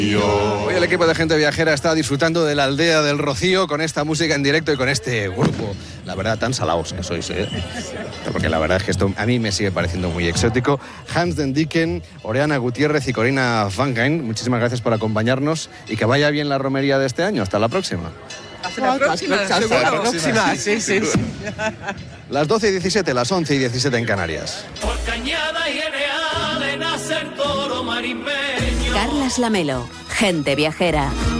Hoy el equipo de Gente Viajera está disfrutando de la aldea del Rocío con esta música en directo y con este grupo. La verdad, tan salaos que sois, ¿eh? Porque la verdad es que esto a mí me sigue pareciendo muy exótico. Hans Den Dicken, Oriana Gutiérrez y Corina Vancain, muchísimas gracias por acompañarnos y que vaya bien la romería de este año. Hasta la próxima. Hasta la próxima, sí. Las 12:17, las 11:17 en Canarias. Carlas Lamelo, Gente Viajera.